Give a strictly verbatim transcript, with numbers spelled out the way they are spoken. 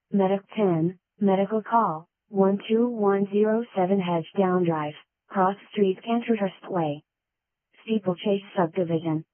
Medic ten, medical call, one two one zero seven Hedgedown Drive, Cross Street, Canterhurst Way. Steeplechase Subdivision.